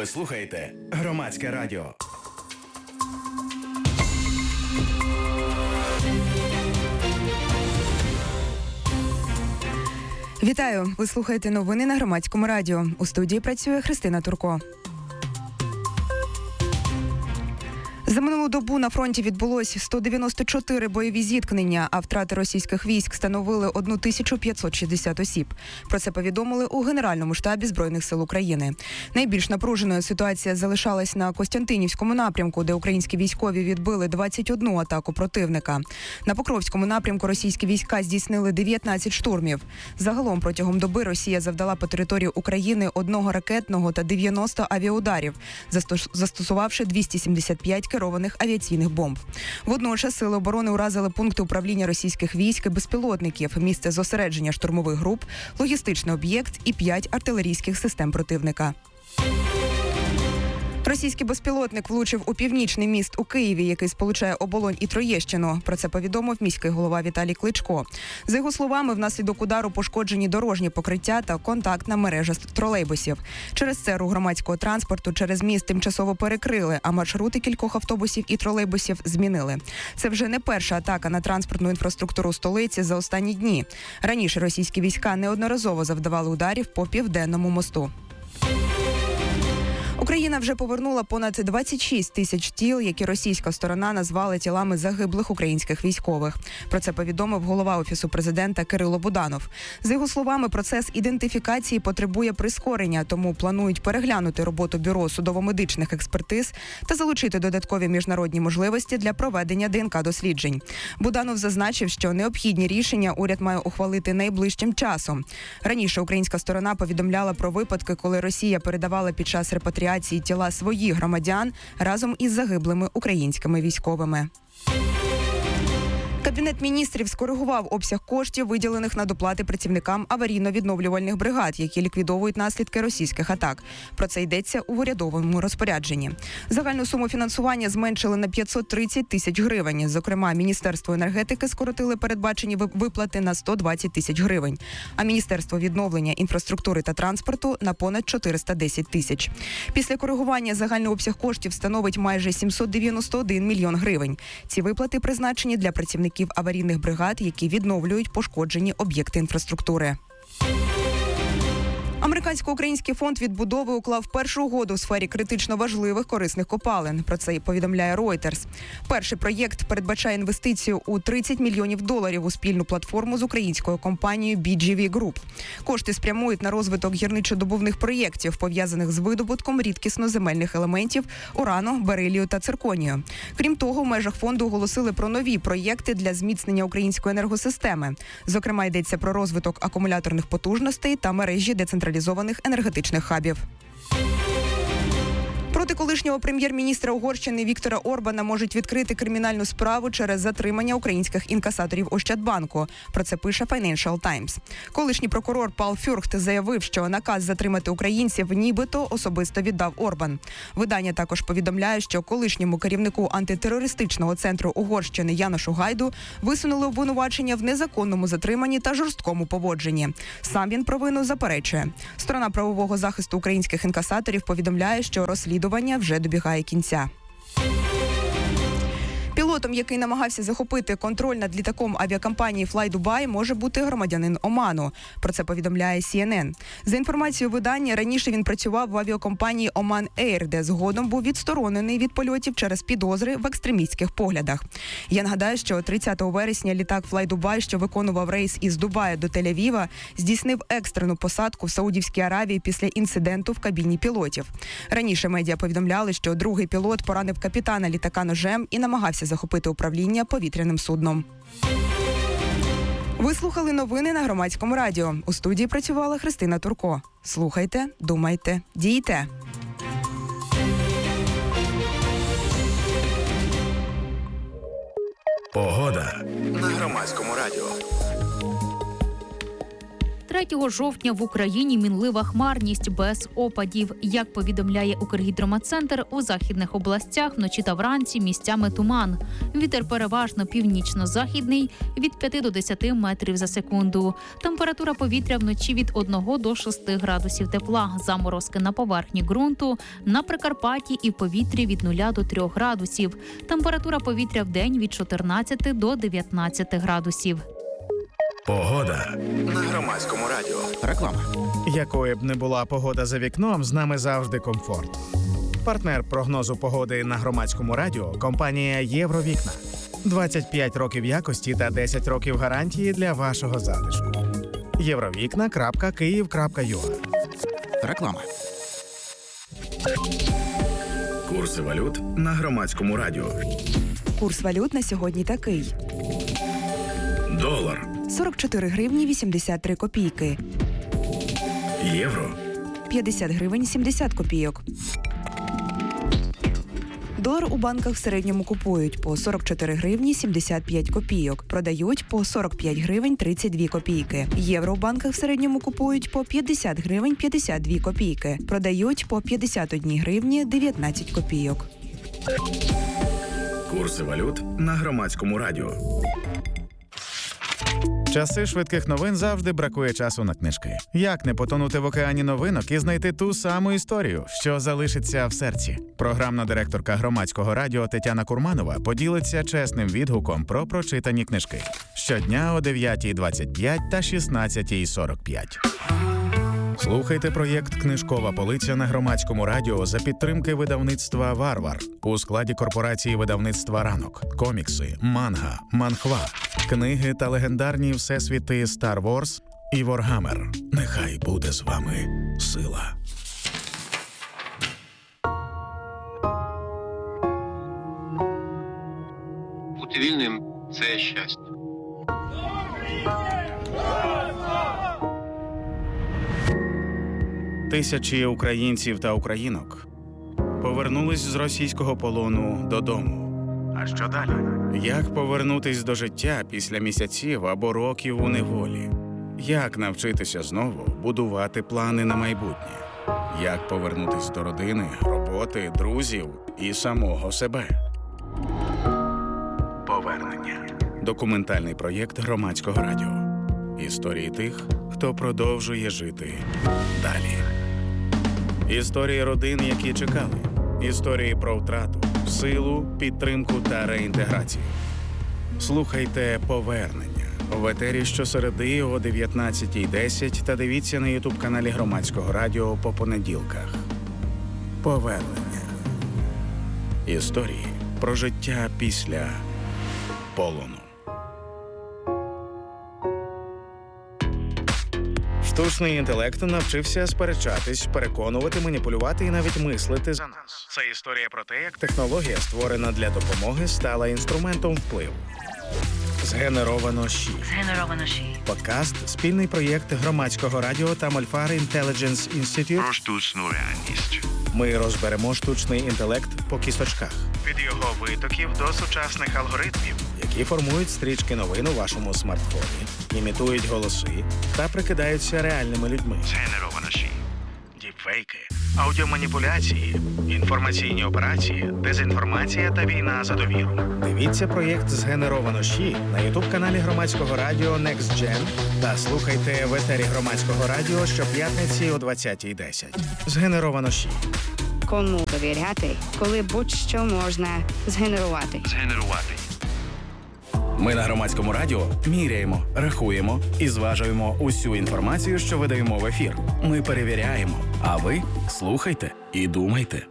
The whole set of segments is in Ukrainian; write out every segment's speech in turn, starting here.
Ви слухаєте Громадське радіо. Вітаю! Ви слухаєте новини на Громадському радіо. У студії працює Христина Турко. За минулу добу на фронті відбулось 194 бойові зіткнення, а втрати російських військ становили 1560 осіб. Про це повідомили у Генеральному штабі Збройних сил України. Найбільш напруженою ситуація залишалась на Костянтинівському напрямку, де українські військові відбили 21 атаку противника. На Покровському напрямку російські війська здійснили 19 штурмів. Загалом протягом доби Росія завдала по території України 1 ракетного та 90 авіаударів, застосувавши 275 керованих авіаційних бомб. Водночас сили оборони уразили пункти управління російських військ і безпілотників, місце зосередження штурмових груп, логістичний об'єкт і 5 артилерійських систем противника. Російський безпілотник влучив у північний міст у Києві, який сполучає Оболонь і Троєщину. Про це повідомив міський голова Віталій Кличко. За його словами, внаслідок удару пошкоджені дорожні покриття та контактна мережа тролейбусів. Через це рух громадського транспорту через міст тимчасово перекрили, а маршрути кількох автобусів і тролейбусів змінили. Це вже не перша атака на транспортну інфраструктуру столиці за останні дні. Раніше російські війська неодноразово завдавали ударів по Південному мосту. Україна вже повернула понад 26 тисяч тіл, які російська сторона назвала тілами загиблих українських військових. Про це повідомив голова Офісу президента Кирило Буданов. За його словами, процес ідентифікації потребує прискорення, тому планують переглянути роботу Бюро судово-медичних експертиз та залучити додаткові міжнародні можливості для проведення ДНК-досліджень. Буданов зазначив, що необхідні рішення уряд має ухвалити найближчим часом. Раніше українська сторона повідомляла про випадки, коли Росія передавала під час репатріації тіла своїх громадян разом із загиблими українськими військовими. Кабінет міністрів скоригував обсяг коштів, виділених на доплати працівникам аварійно-відновлювальних бригад, які ліквідовують наслідки російських атак. Про це йдеться у урядовому розпорядженні. Загальну суму фінансування зменшили на 530 тисяч гривень. Зокрема, Міністерство енергетики скоротили передбачені виплати на 120 тисяч гривень, а Міністерство відновлення інфраструктури та транспорту – на понад 410 тисяч. Після коригування загальний обсяг коштів становить майже 791 мільйон гривень. Ці виплати призначені для працівників аварійних бригад, які відновлюють пошкоджені об'єкти інфраструктури. Американсько-український фонд відбудови уклав першу угоду у сфері критично важливих корисних копалин. Про це і повідомляє Reuters. Перший проєкт передбачає інвестицію у $30 мільйонів у спільну платформу з українською компанією BGV Group. Кошти спрямують на розвиток гірничодобувних проєктів, пов'язаних з видобутком рідкісноземельних елементів урану, берилію та цирконію. Крім того, в межах фонду оголосили про нові проєкти для зміцнення української енергосистеми. Зокрема, йдеться про розвиток акумуляторних потужностей та мережі децентралізованих енергетичних хабів. Проти колишнього прем'єр-міністра Угорщини Віктора Орбана можуть відкрити кримінальну справу через затримання українських інкасаторів Ощадбанку. Про це пише Financial Times. Колишній прокурор Пал Фюрхт заявив, що наказ затримати українців нібито особисто віддав Орбан. Видання також повідомляє, що колишньому керівнику антитерористичного центру Угорщини Яношу Гайду висунули обвинувачення в незаконному затриманні та жорсткому поводженні. Сам він провину заперечує. Сторона правового захисту українських інкасаторів повідомляє, що розслідування вже добігає кінця. Пілотом, який намагався захопити контроль над літаком авіакомпанії Fly-Dubai, може бути громадянин Оману. Про це повідомляє CNN. За інформацією видання, раніше він працював в авіакомпанії Oman Air, де згодом був відсторонений від польотів через підозри в екстремістських поглядах. Я нагадаю, що 30 вересня літак Fly-Dubai, що виконував рейс із Дубая до Тель-Авіва, здійснив екстрену посадку в Саудівській Аравії після інциденту в кабіні пілотів. Раніше медіа повідомляли, що другий пілот поранив капітана літака ножем і намагався захопити управління повітряним судном. Ви слухали новини на Громадському радіо. У студії працювала Христина Турко. Слухайте, думайте, дійте. Погода на Громадському радіо. 3 жовтня в Україні мінлива хмарність без опадів. Як повідомляє Укргідрометцентр, у західних областях вночі та вранці місцями туман. Вітер переважно північно-західний від 5 до 10 метрів за секунду. Температура повітря вночі від 1 до 6 градусів тепла. Заморозки на поверхні ґрунту, на Прикарпатті і в повітрі від 0 до 3 градусів. Температура повітря в день від 14 до 19 градусів. Погода на Громадському радіо. Реклама. Якою б не була погода за вікном, з нами завжди комфорт. Партнер прогнозу погоди на Громадському радіо – компанія «Євровікна». 25 років якості та 10 років гарантії для вашого затишку. Євровікна.Київ.ua. Реклама. Курси валют на Громадському радіо. Курс валют на сьогодні такий. Долар, 44 гривні 83 копійки. євро, 50 гривень 70 копійок. Долар у банках в середньому купують по 44 гривні 75 копійок, продають по 45 гривень 32 копійки. Євро у банках в середньому купують по 50 гривень 52 копійки, продають по 51 гривні 19 копійок. курси валют на Громадському радіо. В часи швидких новин завжди бракує часу на книжки. Як не потонути в океані новинок і знайти ту саму історію, що залишиться в серці? Програмна директорка Громадського радіо Тетяна Курманова поділиться чесним відгуком про прочитані книжки. Щодня о 9:25 та 16:45. Слухайте проєкт «Книжкова полиця» на Громадському радіо за підтримки видавництва «Варвар» у складі корпорації видавництва «Ранок». Комікси, манга, манхва, книги та легендарні всесвіти Star Wars і Warhammer. Нехай буде з вами сила. Бути вільним – це щастя. Тисячі українців та українок повернулись з російського полону додому. А що далі? Як повернутись до життя після місяців або років у неволі? Як навчитися знову будувати плани на майбутнє? Як повернутись до родини, роботи, друзів і самого себе? Повернення. Документальний проєкт Громадського радіо. Історії тих, хто продовжує жити далі. Історії родин, які чекали. Історії про втрату, силу, підтримку та реінтеграцію. Слухайте «Повернення» в етері щосереди о 19:10 та дивіться на ютуб-каналі Громадського радіо по понеділках. «Повернення». Історії про життя після полону. Штучний інтелект навчився сперечатись, переконувати, маніпулювати і навіть мислити за нас. Це історія про те, як технологія, створена для допомоги, стала інструментом впливу. Згенеровано ЩІ. Подкаст – спільний проєкт Громадського радіо та Мольфар Intelligence Institute. Про штучну реальність. Ми розберемо штучний інтелект по кісточках. Від його витоків до сучасних алгоритмів, які формують стрічки новин у вашому смартфоні, імітують голоси та прикидаються реальними людьми. Згенеровано ЩІ. Діпфейки, аудіоманіпуляції, інформаційні операції, дезінформація та війна за довіру. Дивіться проєкт «Згенеровано ЩІ» на ютуб-каналі Громадського радіо Next Gen та слухайте в етері Громадського радіо щоп'ятниці о 20:10. «Згенеровано ЩІ». Кому довіряти, коли будь-що можна згенерувати. Ми на Громадському радіо міряємо, рахуємо і зважуємо усю інформацію, що видаємо в ефір. Ми перевіряємо, а ви слухайте і думайте.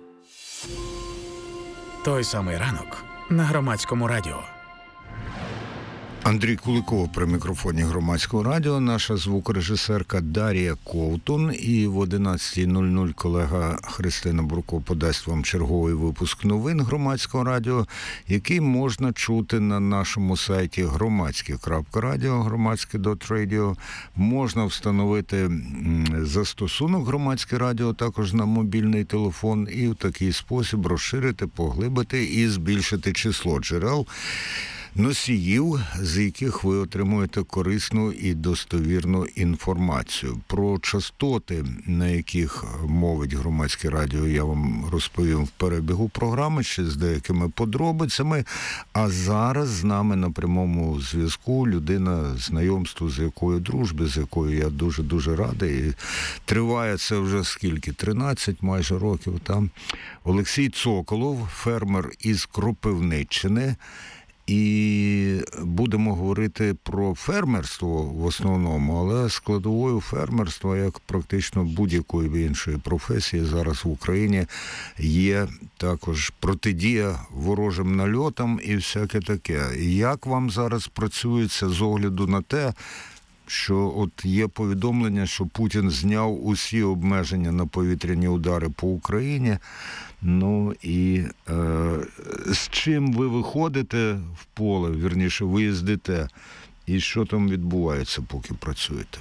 Той самий ранок на Громадському радіо. Андрій Куликов при мікрофоні Громадського радіо, наша звукорежисерка Дар'я Ковтун, і в 11:00 колега Христина Бурко подасть вам черговий випуск новин Громадського радіо, який можна чути на нашому сайті громадське.радіо, громадське.радіо. Можна встановити застосунок Громадське радіо також на мобільний телефон і в такий спосіб розширити, поглибити і збільшити число джерел носіїв, з яких ви отримуєте корисну і достовірну інформацію. Про частоти, на яких мовить громадське радіо, я вам розповім в перебігу програми, ще з деякими подробицями. А зараз з нами на прямому зв'язку людина, знайомство з якою дружби, з якою я дуже-дуже радий. І триває це вже скільки? 13 майже років там. Олексій Цоколов, фермер із Кропивниччини. І будемо говорити про фермерство в основному, але складовою фермерства, як практично будь-якої іншої професії зараз в Україні, є також протидія ворожим нальотам і всяке таке. Як вам зараз працюється з огляду на те, що от є повідомлення, що Путін зняв усі обмеження на повітряні удари по Україні? Ну і з чим ви виходите в поле, вірніше, ви їздите, і що там відбувається, поки працюєте?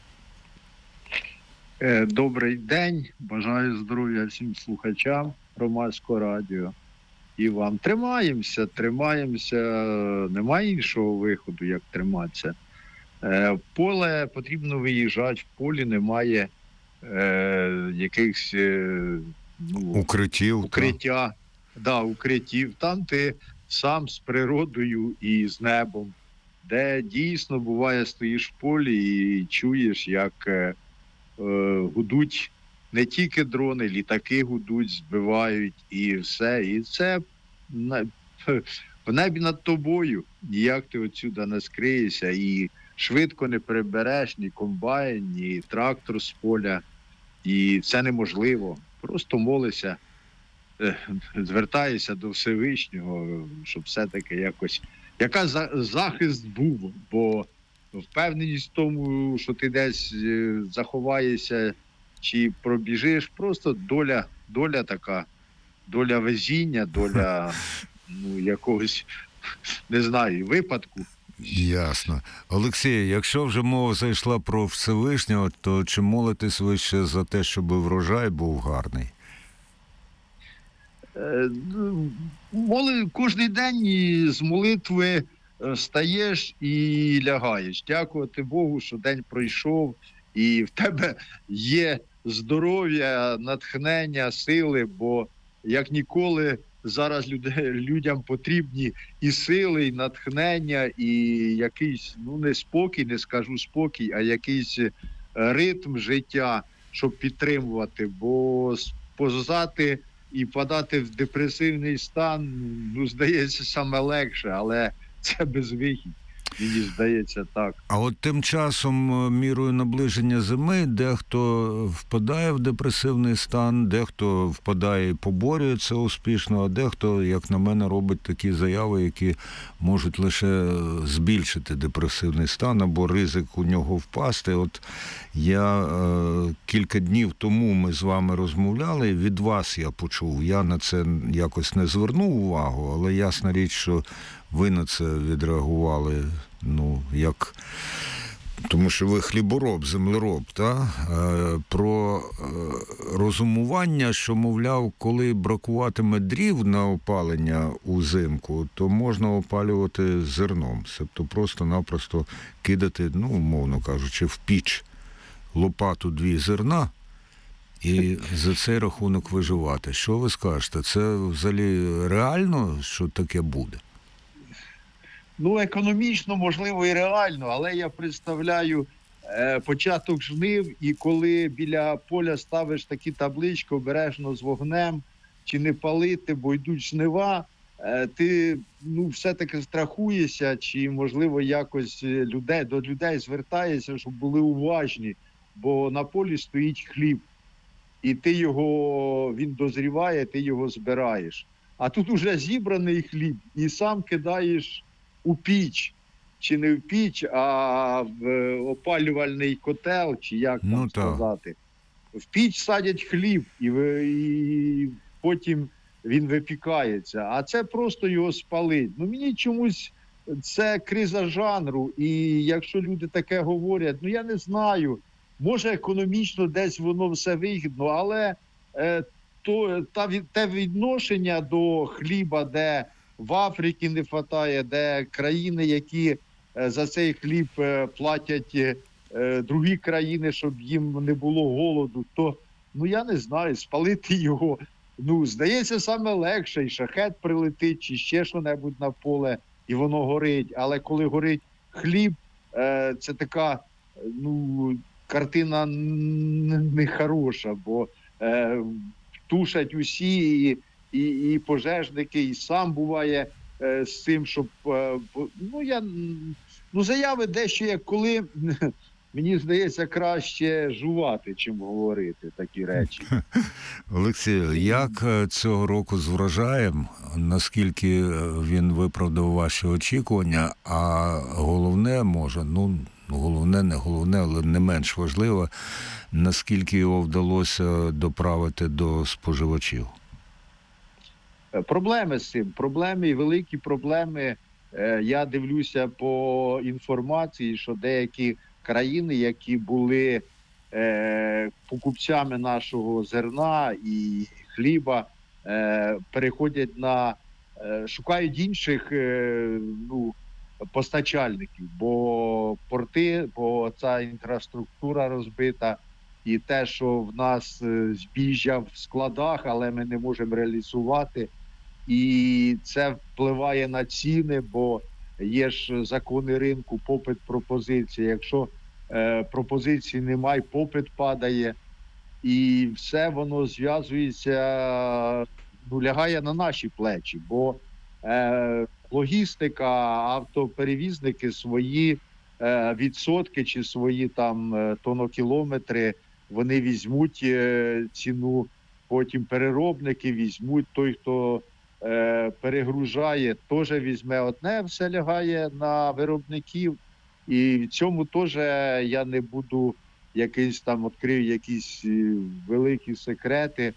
Добрий день, бажаю здоров'я всім слухачам громадського радіо. І вам тримаємося, немає іншого виходу, як триматися. В поле потрібно виїжджати, в полі немає якихось укриттів. Укриттів. Там ти сам з природою і з небом, де дійсно буває стоїш в полі і чуєш, як гудуть не тільки дрони, літаки гудуть, збивають і все. І це в небі над тобою. Ніяк ти отсюди не скриєшся і швидко не перебереш ні комбайн, ні трактор з поля. І це неможливо. Просто молися, звертаєшся до Всевишнього, щоб все-таки якось захист був, бо впевненість в тому, що ти десь заховаєшся чи пробіжиш, просто доля така, доля везіння, доля якогось, не знаю, випадку. Ясно. Олексій, якщо вже мова зайшла про Всевишнього, то чи молитесь ви ще за те, щоб врожай був гарний? Кожен день з молитви стаєш і лягаєш. Дякувати Богу, що день пройшов, і в тебе є здоров'я, натхнення, сили, бо як ніколи зараз людям потрібні і сили, і натхнення, і якийсь, не спокій, не скажу спокій, а якийсь ритм життя, щоб підтримувати, бо сповзати і впадати в депресивний стан, здається, саме легше, але це безвихідь. Мені здається, так. А от тим часом, мірою наближення зими, дехто впадає в депресивний стан, дехто впадає і поборює це успішно, а дехто, як на мене, робить такі заяви, які можуть лише збільшити депресивний стан або ризик у нього впасти. От я кілька днів тому ми з вами розмовляли, і від вас я почув, я на це якось не звернув увагу, але ясна річ, що ви на це відреагували, як... Тому що ви хлібороб, землероб, про розумування, що, мовляв, коли бракуватиме дрів на опалення узимку, то можна опалювати зерном. Тобто просто-напросто кидати, умовно кажучи, в піч лопату 2 зерна і за цей рахунок виживати. Що ви скажете? Це взагалі реально, що таке буде? Економічно, можливо, і реально, але я представляю початок жнив, і коли біля поля ставиш такі таблички обережно з вогнем, чи не палити, бо йдуть жнива, ти все-таки страхуєшся, чи, можливо, якось до людей звертаєшся, щоб були уважні, бо на полі стоїть хліб, і він дозріває, ти його збираєш. А тут уже зібраний хліб, і сам кидаєш у піч, чи не в піч, а в опалювальний котел, чи як там сказати. В піч садять хліб, і потім він випікається, а це просто його спалить. Мені чомусь це криза жанру, і якщо люди таке говорять, я не знаю, може економічно десь воно все вигідно, але те відношення до хліба, де в Африці не вистачає, де країни, які за цей хліб платять другі країни, щоб їм не було голоду, то, ну я не знаю, спалити його, ну, здається, саме легше, і шахет прилетить, чи ще що-небудь на поле, і воно горить. Але коли горить хліб, це така, ну, картина нехороша, бо тушать усі, і пожежники, і сам буває з цим, щоб, заяви дещо як коли, мені здається, краще жувати, чим говорити такі речі. Олексію, як цього року з врожаєм, наскільки він виправдав ваші очікування, а головне, може, не головне, але не менш важливо, наскільки його вдалося доправити до споживачів? Проблеми з цим, великі проблеми. Я дивлюся по інформації, що деякі країни, які були покупцями нашого зерна і хліба, переходять шукають інших постачальників, бо порти, бо ця інфраструктура розбита, і те, що в нас збіжжя в складах, але ми не можемо реалізувати, і це впливає на ціни, бо є ж закони ринку, попит, пропозиція. Якщо пропозиції немає, попит падає, і все воно зв'язується, лягає на наші плечі, бо логістика, автоперевізники свої відсотки чи свої там тонокілометри, вони візьмуть ціну, потім переробники візьмуть, той, хто перегружає, теж візьме одне, все лягає на виробників. І в цьому теж я не буду відкрию якісь великі секрети,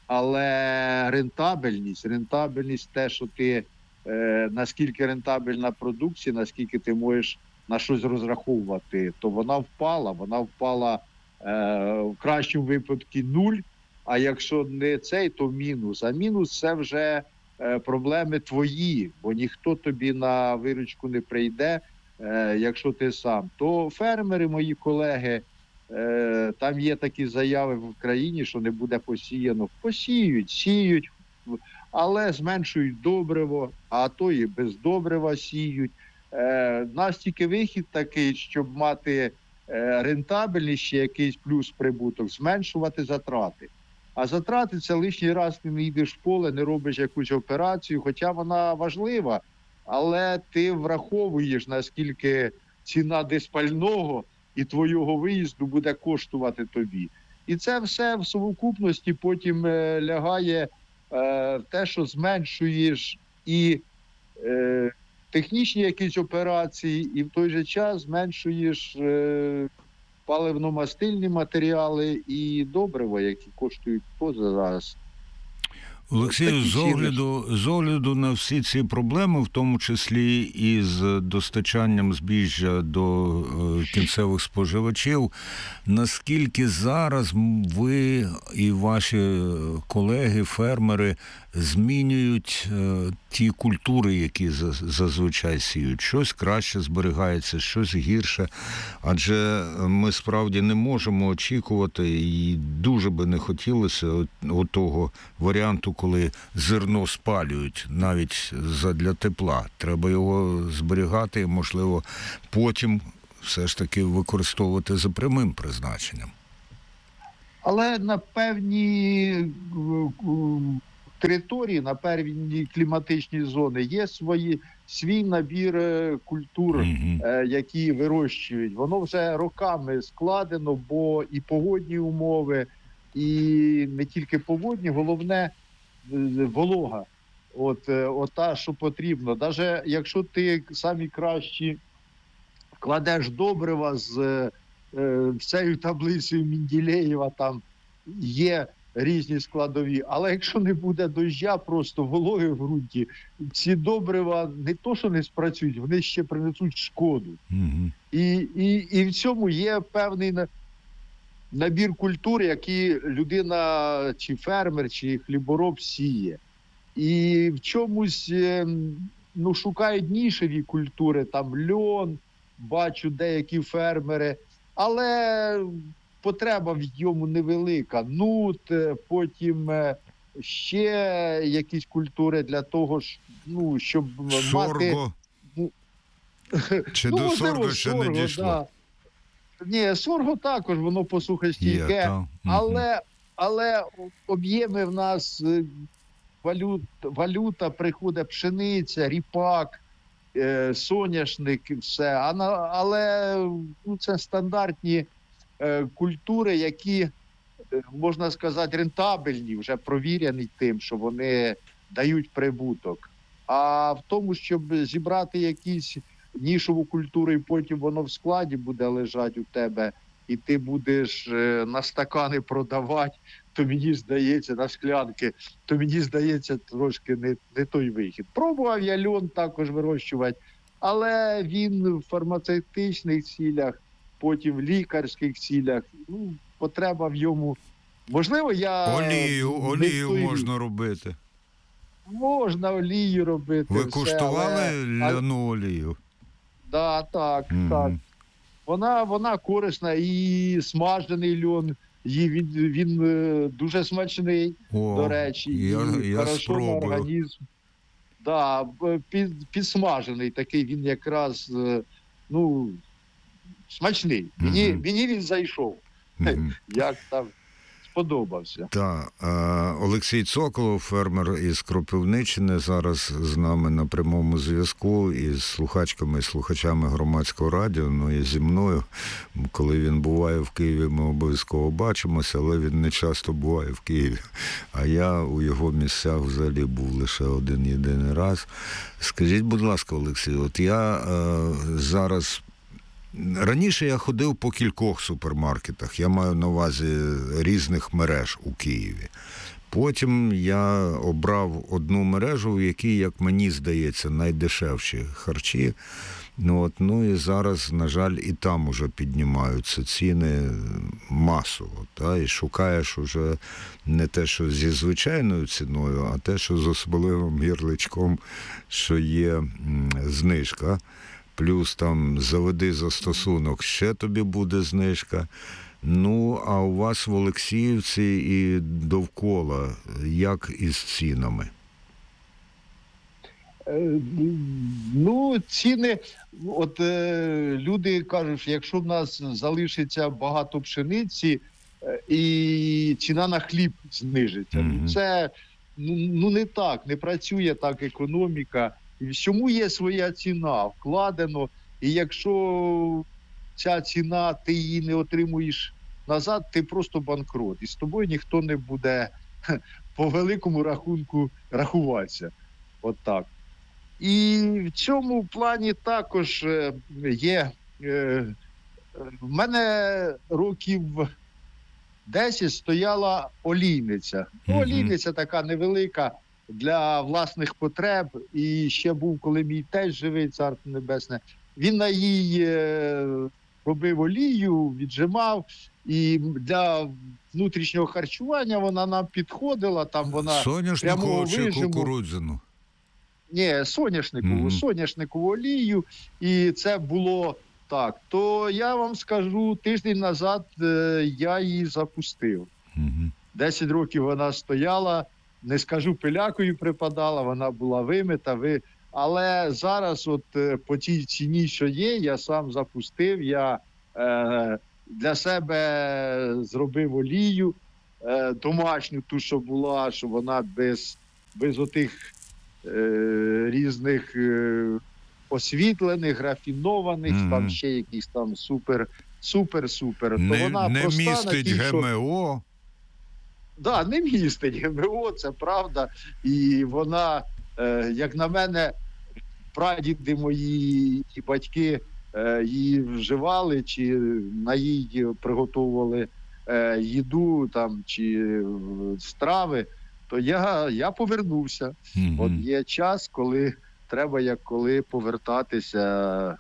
але рентабельність те, що ти, наскільки рентабельна продукція, наскільки ти можеш на щось розраховувати, то вона впала в кращому випадку 0, а якщо не цей, то мінус. А мінус – це вже проблеми твої, бо ніхто тобі на виручку не прийде, якщо ти сам. То фермери, мої колеги, там є такі заяви в Україні, що не буде посіяно. Сіють, але зменшують добриво, а то і без добрива сіють. Нас тільки вихід такий, щоб мати рентабельність, ще якийсь плюс прибуток, зменшувати затрати. А затрати – це лишній раз ти не йдеш в поле, не робиш якусь операцію, хоча вона важлива, але ти враховуєш, наскільки ціна диспального і твого виїзду буде коштувати тобі. І це все в совокупності потім лягає в те, що зменшуєш і технічні якісь операції, і в той же час зменшуєш паливно-мастильні матеріали і добрива, які коштують поза зараз. Олексію, з огляду на всі ці проблеми, в тому числі і з достачанням збіжжя до кінцевих споживачів, наскільки зараз ви і ваші колеги, фермери, змінюють ті культури, які зазвичай сіють? Щось краще зберігається, щось гірше. Адже ми справді не можемо очікувати, і дуже би не хотілося того варіанту, коли зерно спалюють навіть задля тепла. Треба його зберігати і, можливо, потім все ж таки використовувати за прямим призначенням. Але на певні території, на певні кліматичні зони є свій набір культур, які вирощують. Воно вже роками складено, бо і погодні умови, і не тільки погодні, головне волога. Ота, що потрібно. Навіть якщо ти самі кращі кладеш добрива з цією таблицею Менделєєва, там є різні складові, але якщо не буде дощу, просто вологи в ґрунті, ці добрива не то, що не спрацюють, вони ще принесуть шкоду. І в цьому є певний набір культур, які людина, чи фермер, чи хлібороб сіє. І в чомусь шукають нішеві культури, там льон, бачу деякі фермери, але потреба в йому невелика. Нут, потім ще якісь культури для того, щоб мати... Сорго? Чи до сорго ще не дійшло? Да. Ні, сорго також, воно посухостійке, але об'єми в нас, валюта приходить, пшениця, ріпак, соняшник, все. Але це стандартні культури, які, можна сказати, рентабельні, вже провірені тим, що вони дають прибуток. А в тому, щоб зібрати якісь нішову культуру, і потім воно в складі буде лежати у тебе, і ти будеш на стакани продавати, то мені здається, на склянки, то мені здається, трошки не той вихід. Пробував я льон також вирощувати, але він в фармацевтичних цілях, потім в лікарських цілях, потреба в йому. Можливо, я... Олію можна робити. Можна олію робити. Ви куштували ляну олію? Так. Вона корисна, і смажений льон, він дуже смачний, до речі. Я спробую. Організм. Да, підсмажений такий, він якраз, смачний. Мені він зайшов. Як там сподобався. Так. Олексій Цоколов, фермер із Кропивниччини, зараз з нами на прямому зв'язку із слухачками і слухачами Громадського радіо, і зі мною. Коли він буває в Києві, ми обов'язково бачимося, але він не часто буває в Києві. А я у його місцях взагалі був лише один-єдиний раз. Скажіть, будь ласка, Олексій, от я зараз... Раніше я ходив по кількох супермаркетах, я маю на увазі різних мереж у Києві. Потім я обрав одну мережу, в якій, як мені здається, найдешевші харчі. І зараз, на жаль, і там уже піднімаються ціни масово. І шукаєш уже не те, що зі звичайною ціною, а те, що з особливим ярличком, що є знижка. Плюс там заведи застосунок, ще тобі буде знижка. А у вас в Олексіївці і довкола, як із цінами? Ціни, люди кажуть, що якщо в нас залишиться багато пшениці, і ціна на хліб знижиться. Це, не так, не працює так економіка. Всьому є своя ціна, вкладено, і якщо ця ціна, ти її не отримуєш назад, ти просто банкрот. І з тобою ніхто не буде по великому рахунку рахуватися. От так. І в цьому плані також є... В мене років 10 стояла олійниця. Олійниця така невелика, для власних потреб, і ще був, коли мій тесть живий, царство небесне, він на їй робив олію, віджимав, і для внутрішнього харчування вона нам підходила, там вона соняшникову чи кукурудзяну? Ні, соняшникову олію, і це було так. То я вам скажу, тиждень назад я її запустив. 10 років вона стояла, не скажу, пилякою припадала, вона була вимита, але зараз по тій ціні, що є, я сам запустив, я для себе зробив олію домашню, ту, що була, що вона без отих різних освітлених, рафінованих, там ще якісь там супер. То вона не проста, містить ГМО. Так, не містить ГМО, це правда. І вона, як на мене, прадіди мої і батьки її вживали, чи на їй приготовували їду там, чи страви, то я повернувся. От є час, коли треба коли повертатися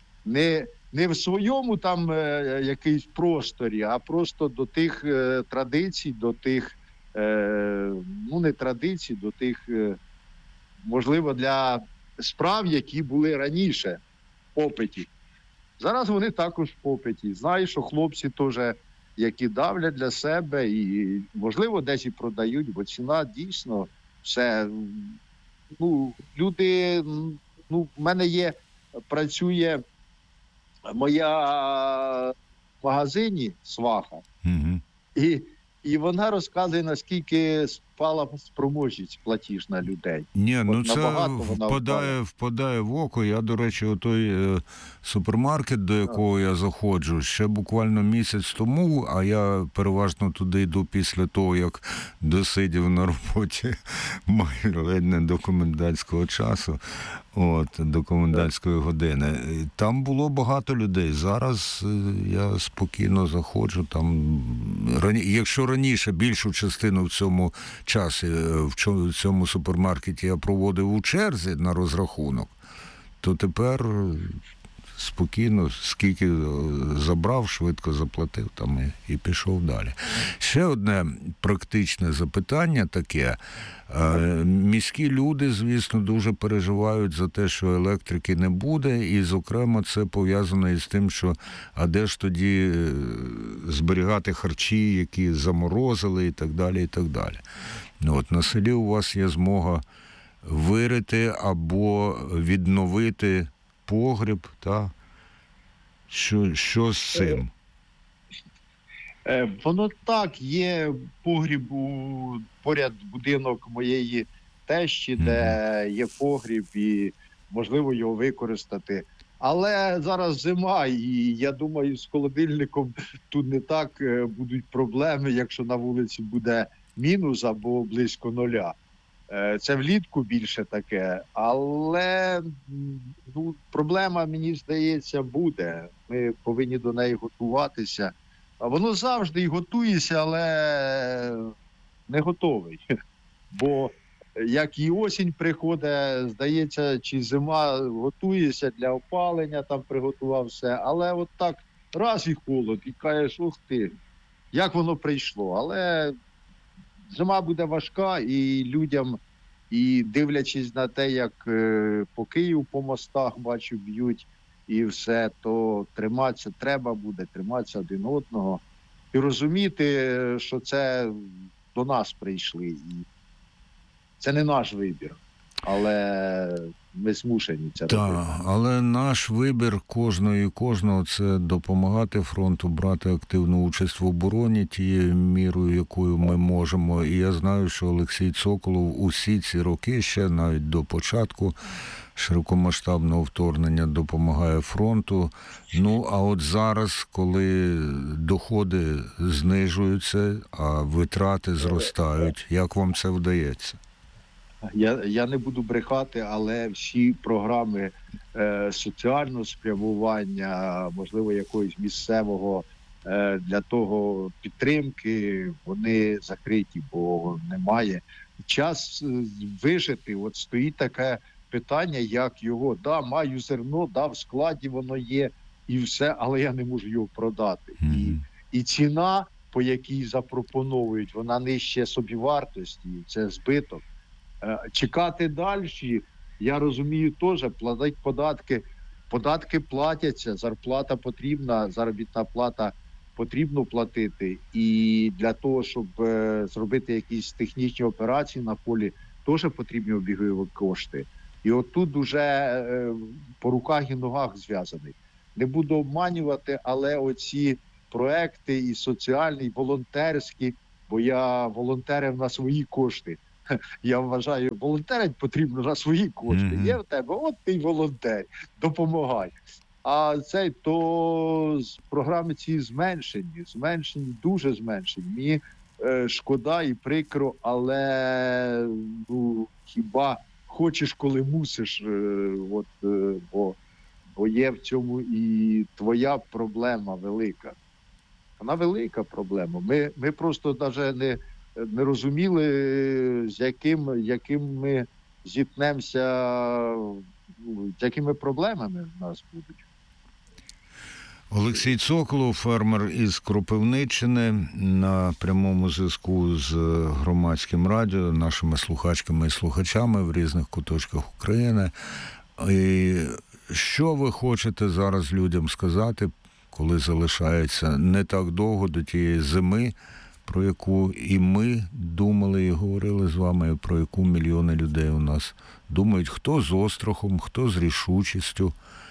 не в своєму там якийсь просторі, а просто до тих традицій, до тих не традицій, до тих, можливо, для справ, які були раніше в попиті. Зараз вони також в попиті. Знаю, що хлопці теж, які давлять для себе і, можливо, десь і продають, бо ціна дійсно все. Люди, в мене працює моя в магазині сваха, і вона розказує, наскільки спала спроможність платіжна людей. Ні, це впадає в око. Я, до речі, той супермаркет, до якого я заходжу, ще буквально місяць тому, а я переважно туди йду після того, як досидів на роботі майже ледь не до комендантського часу, до комендантської години. Там було багато людей. Зараз я спокійно заходжу. Там, якщо раніше більшу частину в цьому часі, в цьому супермаркеті я проводив у черзі на розрахунок, то тепер спокійно, скільки забрав, швидко заплатив там і пішов далі. Ще одне практичне запитання таке. Міські люди, звісно, дуже переживають за те, що електрики не буде, і, зокрема, це пов'язано із тим, що а де ж тоді зберігати харчі, які заморозили і так далі, і так далі. На селі у вас є змога вирити або відновити погріб, та? Що з цим? Воно так, є погріб поряд будинок моєї тещі, де є погріб і можливо його використати. Але зараз зима, і я думаю, з холодильником тут не так будуть проблеми, якщо на вулиці буде мінус або близько нуля. Це влітку більше таке, але проблема, мені здається, буде. Ми повинні до неї готуватися. А воно завжди і готується, але не готовий. Бо як і осінь приходить, здається, чи зима, готується для опалення, там приготував все. Але от так раз і холод, і кажеш, ух ти, як воно прийшло. Але зима буде важка, і людям, і дивлячись на те, як по Києву по мостах, бачу, б'ють і все, то триматися треба буде, триматися один одного. І розуміти, що це до нас прийшли. І це не наш вибір, але ми змушені це робити. Так, але наш вибір кожного – це допомагати фронту, брати активну участь в обороні тією мірою, якою ми можемо. І я знаю, що Олексій Цоколов усі ці роки, ще навіть до початку широкомасштабного вторгнення, допомагає фронту. А от зараз, коли доходи знижуються, а витрати зростають, як вам це вдається? Я не буду брехати, але всі програми соціального спрямування, можливо, якогось місцевого для того підтримки, вони закриті, бо немає. Час вижити, от стоїть таке питання, як його, маю зерно, в складі воно є і все, але я не можу його продати. І ціна, по якій запропонують, вона нижче собівартості, це збиток. Чекати далі, я розумію теж, платять податки платяться, зарплата потрібна, заробітна плата потрібно платити. І для того, щоб зробити якісь технічні операції на полі, теж потрібні обігові кошти. І отут уже по руках і ногах зв'язаний. Не буду обманювати, але оці проекти і соціальні, і волонтерські, бо я волонтерив на свої кошти. Я вважаю, волонтерить потрібно на свої кошти. Є в тебе, от ти волонтер, допомагай. А то з програми ці зменшені, дуже зменшені. Мені шкода і прикро, але хіба хочеш, коли мусиш, бо є в цьому і твоя проблема велика. Вона велика проблема. Ми просто навіть не розуміли, з яким ми зіткнемося, з якими проблемами в нас будуть. Олексій Цоколов, фермер із Кропивниччини, на прямому зв'язку з Громадським радіо, нашими слухачками і слухачами в різних куточках України. І що ви хочете зараз людям сказати, коли залишається не так довго до тієї зими, про яку і ми думали і говорили з вами, про яку мільйони людей у нас думають, хто з острахом, хто з рішучістю.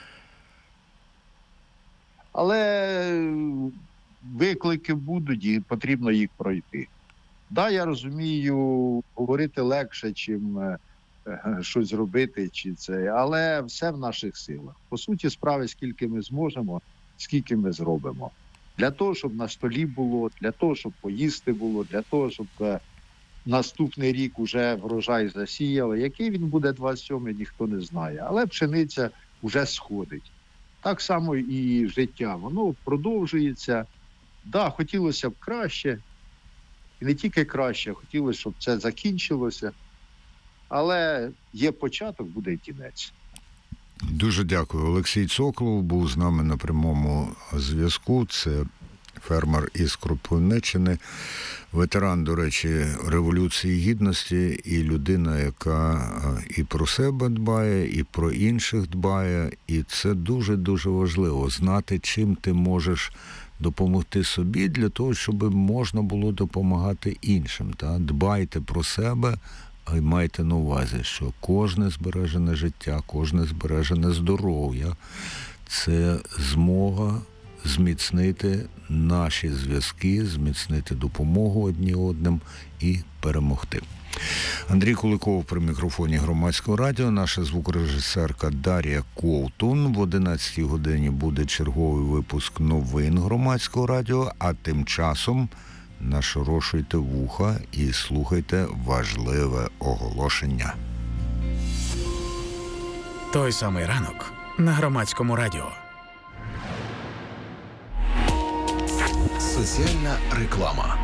Але виклики будуть і потрібно їх пройти. Да, я розумію, говорити легше, чим щось робити, але все в наших силах. По суті справи, скільки ми зможемо, скільки ми зробимо. Для того, щоб на столі було, для того, щоб поїсти було, для того, щоб наступний рік уже врожай засіяли. Який він буде 27-й, ніхто не знає. Але пшениця вже сходить. Так само і життя. Воно продовжується. Да, хотілося б краще. І не тільки краще, хотілося, щоб це закінчилося. Але є початок, буде й кінець. Дуже дякую. Олексій Цоколов був з нами на прямому зв'язку. Це фермер із Кропивниччини, ветеран, до речі, Революції Гідності і людина, яка і про себе дбає, і про інших дбає. І це дуже-дуже важливо – знати, чим ти можеш допомогти собі для того, щоб можна було допомагати іншим. Дбайте про себе, а й майте на увазі, що кожне збережене життя, кожне збережене здоров'я – це змога зміцнити наші зв'язки, зміцнити допомогу одні одним і перемогти. Андрій Куликов при мікрофоні Громадського радіо, наша звукорежисерка Дар'я Ковтун. В 11-й годині буде черговий випуск новин Громадського радіо, а тим часом нашорошуйте вуха і слухайте важливе оголошення. Той самий ранок на Громадському радіо. Соціальна реклама.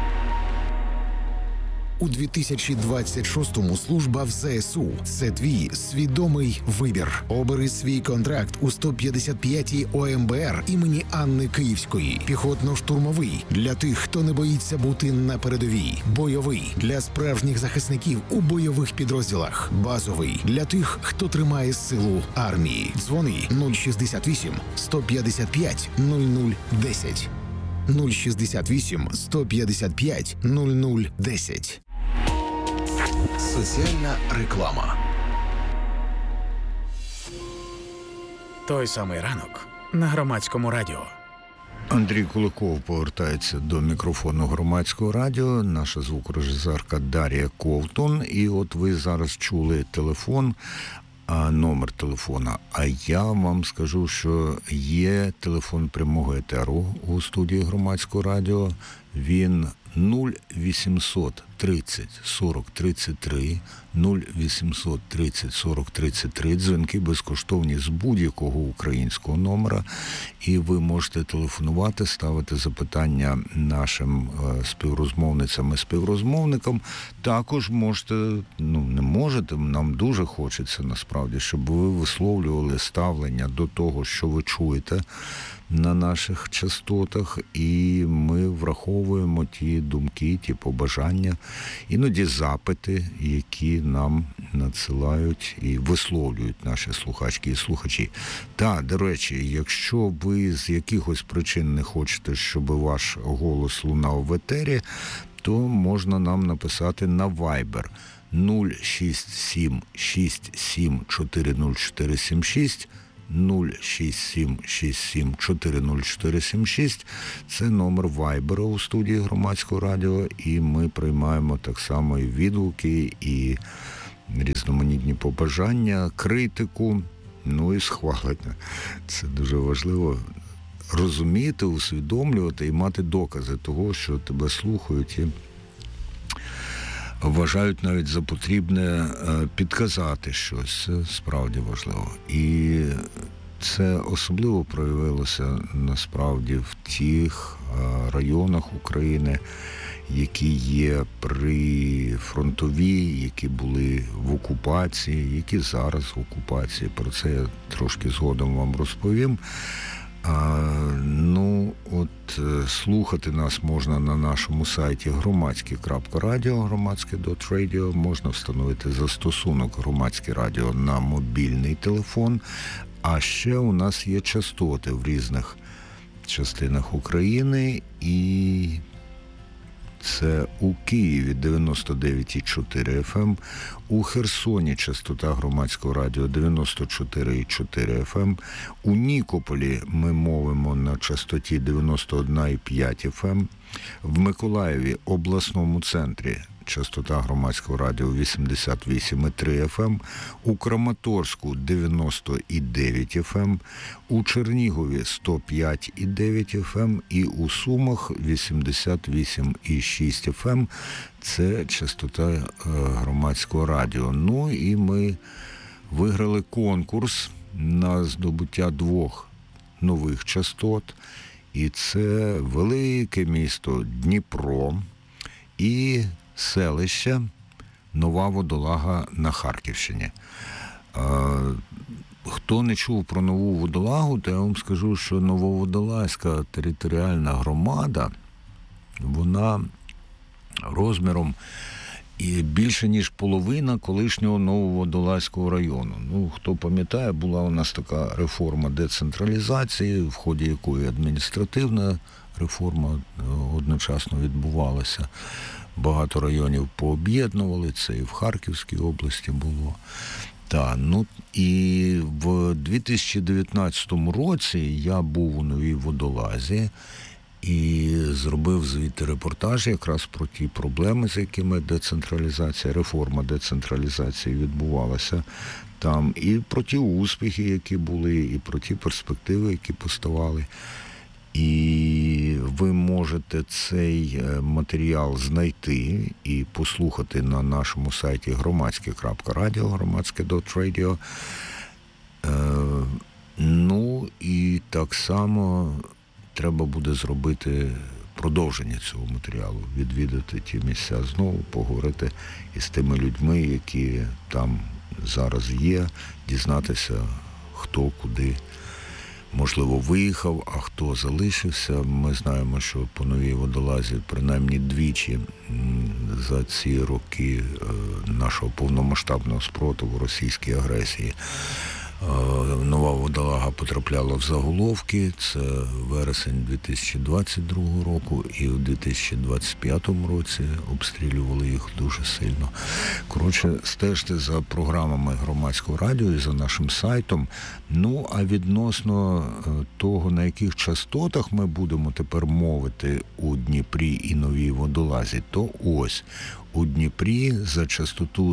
У 2026-му служба в ЗСУ – це твій свідомий вибір. Обери свій контракт у 155-й ОМБР імені Анни Київської. Піхотно-штурмовий – для тих, хто не боїться бути на передовій. Бойовий – для справжніх захисників у бойових підрозділах. Базовий – для тих, хто тримає силу армії. Дзвони 068 155 0010. 068 155 0010. Соціальна реклама. Той самий ранок на Громадському радіо. Андрій Куликов повертається до мікрофону Громадського радіо, наша звукорежисерка Дар'я Ковтун. І от ви зараз чули телефон, номер телефона. А я вам скажу, що є телефон прямого етеру у студії Громадського радіо. Він 0800 30 40 33, 0800 30 40 33. Дзвінки безкоштовні з будь-якого українського номера. І ви можете телефонувати, ставити запитання нашим співрозмовницям і співрозмовникам. Також можете, не можете, нам дуже хочеться насправді, щоб ви висловлювали ставлення до того, що ви чуєте на наших частотах, і ми враховуємо ті думки, ті побажання, іноді запити, які нам надсилають і висловлюють наші слухачки і слухачі. Та, до речі, якщо ви з якихось причин не хочете, щоб ваш голос лунав в етері, то можна нам написати на Viber 067 67 40476, 067 67 40476. Це номер Вайбера у студії Громадського радіо, і ми приймаємо так само і відгуки, і різноманітні побажання, критику, і схвалення. Це дуже важливо розуміти, усвідомлювати і мати докази того, що тебе слухають і вважають навіть за потрібне підказати щось. Це справді важливо. І це особливо проявилося насправді в тих районах України, які є прифронтові, які були в окупації, які зараз в окупації. Про це я трошки згодом вам розповім. Слухати нас можна на нашому сайті громадське.радіо, громадське.радіо. Можна встановити застосунок «Громадське радіо» на мобільний телефон. А ще у нас є частоти в різних частинах України. І це у Києві 99,4 FM, у Херсоні частота громадського радіо 94,4 FM, у Нікополі ми мовимо на частоті 91,5 FM, в Миколаєві, обласному центрі, частота громадського радіо 88,3 FM, у Краматорську 90,9 FM, у Чернігові 105,9 FM і у Сумах 88,6 FM. Це частота громадського радіо. Ну і ми виграли конкурс на здобуття 2 нових частот. І це велике місто Дніпро і селище Нова Водолага на Харківщині. Хто не чув про Нову Водолагу, то я вам скажу, що Нововодолазька територіальна громада, вона розміром і більше, ніж половина колишнього Нововодолазького району. Ну, хто пам'ятає, була у нас така реформа децентралізації, в ході якої адміністративна реформа одночасно відбувалася. Багато районів пооб'єднували, це і в Харківській області було. І в 2019 році я був у Новій Водолазі і зробив звідти репортаж якраз про ті проблеми, з якими реформа децентралізації відбувалася там, і про ті успіхи, які були, і про ті перспективи, які поставали. І ви можете цей матеріал знайти і послухати на нашому сайті громадське.радіо, громадське.радіо. Ну і так само треба буде зробити продовження цього матеріалу, відвідати ті місця знову, поговорити із тими людьми, які там зараз є, дізнатися, хто куди, можливо, виїхав, а хто залишився. Ми знаємо, що по Новій Водолазі принаймні двічі за ці роки нашого повномасштабного спротиву російській агресії Нова Водолага потрапляла в заголовки. Це вересень 2022 року, і у 2025 році обстрілювали їх дуже сильно. Коротше, стежте за програмами громадського радіо і за нашим сайтом. Ну, а відносно того, на яких частотах ми будемо тепер мовити у Дніпрі і Новій Водолазі, то ось. У Дніпрі за частоту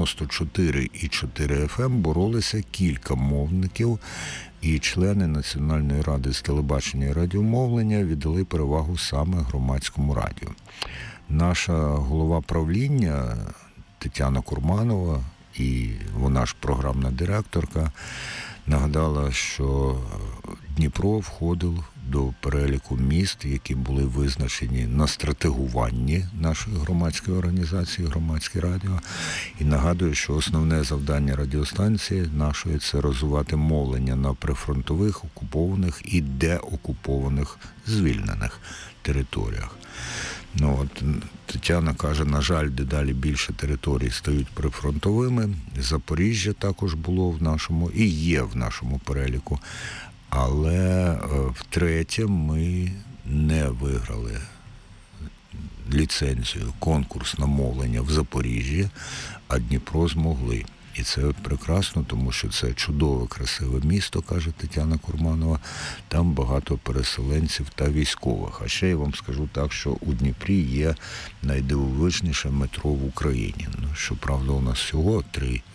94,4 FM боролися кілька мовників, і члени Національної ради з телебачення і радіомовлення віддали перевагу саме громадському радіо. Наша голова правління Тетяна Курманова, і вона ж програмна директорка, нагадала, що Дніпро входив до переліку міст, які були визначені на стратегуванні нашої громадської організації «Громадське радіо». І нагадую, що основне завдання радіостанції нашої – це розвивати мовлення на прифронтових, окупованих і деокупованих, звільнених територіях. Тетяна каже, на жаль, дедалі більше територій стають прифронтовими. Запоріжжя також було в нашому і є в нашому переліку. Але втретє ми не виграли ліцензію, конкурс на мовлення в Запоріжжі, а Дніпро змогли. І це прекрасно, тому що це чудове, красиве місто, каже Тетяна Курманова. Там багато переселенців та військових. А ще я вам скажу так, що у Дніпрі є найдивовижніше метро в Україні. Щоправда, у нас всього 3